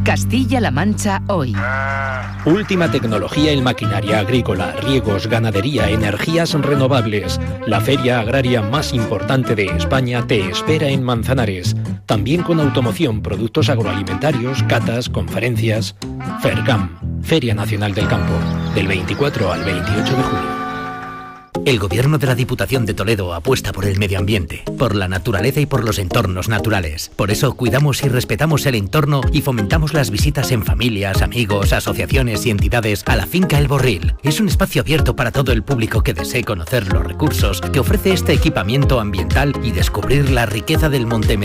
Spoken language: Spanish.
Castilla-La Mancha hoy. Última tecnología en maquinaria agrícola, riegos, ganadería, energías renovables. La feria agraria más importante de España te espera en Manzanares. También con automoción, productos agroalimentarios, catas, conferencias. FERCAM, Feria Nacional del Campo, del 24 al 28 de junio. El Gobierno de la Diputación de Toledo apuesta por el medio ambiente, por la naturaleza y por los entornos naturales. Por eso cuidamos y respetamos el entorno y fomentamos las visitas en familias, amigos, asociaciones y entidades a la finca El Borril. Es un espacio abierto para todo el público que desee conocer los recursos que ofrece este equipamiento ambiental y descubrir la riqueza del monte